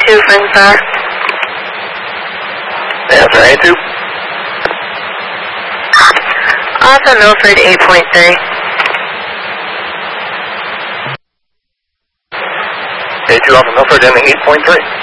A2, friends are. Answer A2. Alpha Milford 8.3. A2 Alpha Milford ending 8.3.